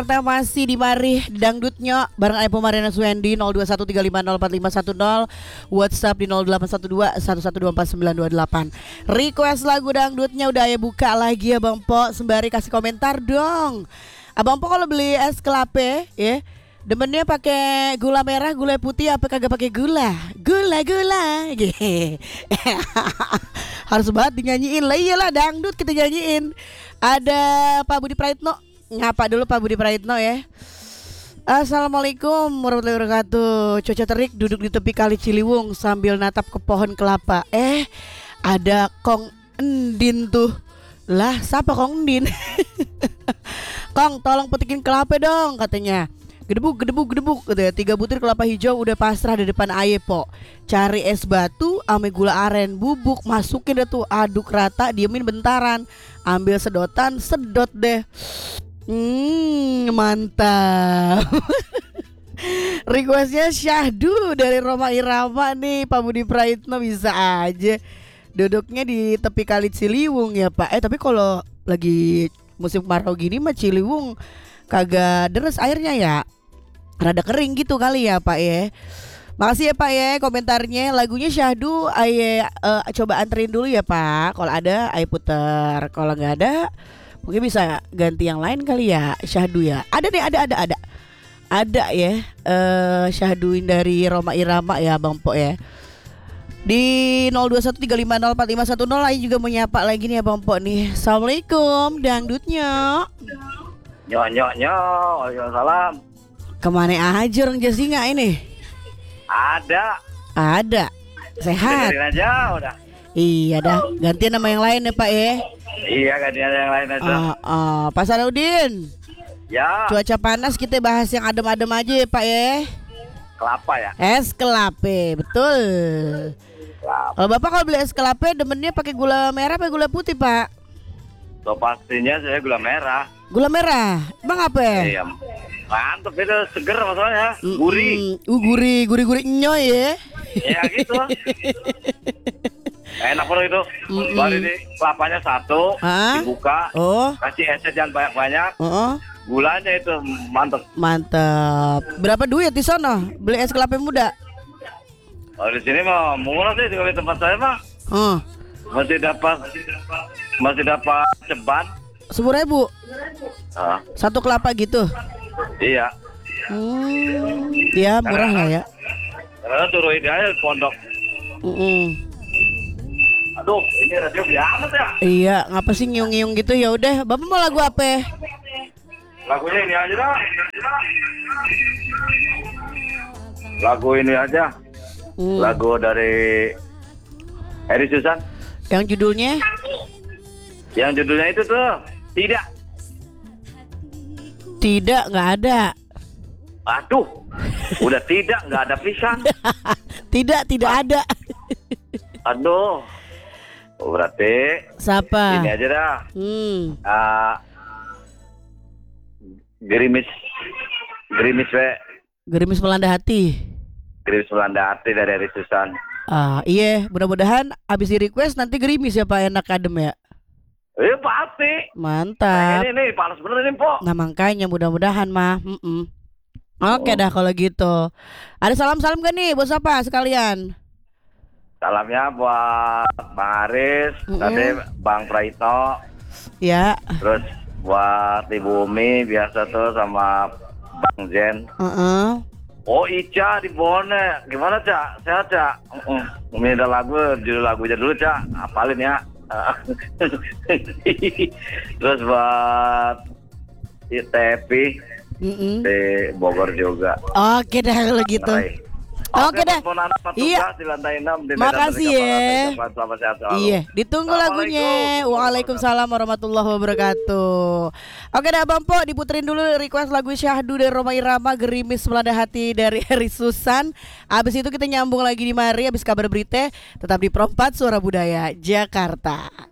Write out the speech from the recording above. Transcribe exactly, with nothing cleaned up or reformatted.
Kita masih di Mari Dangdutnya bareng Aepo Mariana Suendi. Nol dua satu tiga lima nol empat lima satu nol, WhatsApp di nol delapan satu dua satu satu dua empat sembilan dua delapan. Request lagu dangdutnya udah ya buka lagi ya Bang Po. Sembari kasih komentar dong. Abang Po kalau beli es kelape ya, demennya pakai gula merah, gula putih apa kagak pakai gula? Gula gula. Harus banget dinyanyiin lah, iyalah dangdut kita nyanyiin. Ada Pak Budi Praitno. Ngapa dulu Pak Budi Praitno ya. Assalamualaikum warahmatullahi wabarakatuh. Cuaca terik, duduk di tepi kali Ciliwung sambil natap ke pohon kelapa. Eh ada Kong Endin tuh. Lah siapa Kong Endin? Kong tolong petikin kelapa dong katanya. Gedebuk gedebuk gedebuk gitu ya. Tiga butir kelapa hijau udah pasrah di depan Aepo. Cari es batu ame gula aren, bubuk masukin deh tuh, aduk rata, diemin bentaran. Ambil sedotan, sedot deh. Hmm, mantap. Requestnya syahdu dari Roma Irama nih. Pak Budi Praitno bisa aja duduknya di tepi kali Ciliwung ya Pak. Eh tapi kalau lagi musim kemarau gini mah Ciliwung kagak deres airnya ya, rada kering gitu kali ya Pak ya. Makasih ya Pak ya komentarnya. Lagunya syahdu aye uh, coba anterin dulu ya Pak. Kalau ada aye puter, kalau nggak ada mungkin bisa ganti yang lain kali ya. Syahdu ya. Ada nih, ada ada ada. Ada ya. Uh, syahduin dari Roma Irama ya Bang Po ya. Di nol dua satu tiga lima nol empat lima satu nol lain juga menyapa lagi nih ya Bang Po nih. Assalamualaikum dangdutnya. Nyok nyok nyok. Waalaikumsalam. Kemana aja orang Jasinga ini? Ada. Ada. Sehat. Dengerin aja udah. Iya dah. Gantian nama yang lain ya Pak ya. Iya gantian yang lain aja. Uh, uh, Pak Salahuddin. Ya. Cuaca panas kita bahas yang adem-adem aja ya Pak ya. Kelapa ya. Es kelape, betul. Kelapa. Kalau Bapak kalau beli es kelape demennya pakai gula merah apa gula putih Pak? So pastinya saya gula merah. Gula merah. Emang apa ya? Iya. Mantep itu, seger masalahnya. Gurih. Uh, gurih, gurih-gurih nyoy ya. Ya gitu. Enak banget itu. Mm-mm. Baru ini kelapanya satu, Hah? dibuka, Oh. kasih esnya jangan banyak-banyak. Oh. Gulanya itu mantep. Mantap. Berapa duit di sono beli es kelape muda? Kalau di sini mah murah sih, kalau di tempat saya mah Oh. masih dapat masih dapat ceban. Sepuluh ribu. Ah, Satu kelapa gitu. iya. Hmm. Ya murah lah ya. Karena turun ini aja pondok. Mm-mm. Aduh, ini radio amat ya. Iya, ngapa sih ngiung-ngiung gitu? Ya udah, Bapak mau lagu apa? Lagunya ini aja dah. Lagu ini aja. Hmm. Lagu dari Heri Susan. Yang judulnya? Yang judulnya itu tuh Tidak. Tidak, nggak ada. Aduh, udah tidak, nggak ada pisan. Tidak, tidak ada. Aduh, berarti Siapa? ini aja dah. Hmm. Uh, gerimis, gerimis we, Gerimis melanda hati. gerimis melanda hati dari Heri Susan. Ah, iya, mudah-mudahan abis di request nanti gerimis ya Pak, enak adem ya. Eh pasti. Mantap. Nah, ini nih panas bener ini Po. Nah makanya mudah-mudahan mah. Mm-mm. Oke Oh. dah kalau gitu. Ada salam-salam gak nih buat siapa sekalian? Salamnya buat Bang Aris, Mm-mm. tadi Bang Praitno, Ya. terus buat Ibu Umi biasa tuh sama Bang Jen. Uh-uh. Oh Ica di Bone, gimana Cak? Sehat Cak? Uh-uh. Umi ada lagu, judul lagunya dulu Cak, hafalin ya. Terus buat Tepi Mm-mm. di Bogor juga. Oke dah kalau gitu. Hai. Oke dah. Iya. Iya. Di lantai enam di Makasih ya. Selamat sehat selalu. Iya, ditunggu lagunya. Waalaikumsalam warahmatullahi wabarakatuh. Oke dah Bang Po, diputerin dulu request lagu syahdu dari Roma Irama, Gerimis Melanda Hati dari Heri Susan. Abis itu kita nyambung lagi di Mari, abis kabar berita tetap di Pro empat Suara Budaya Jakarta.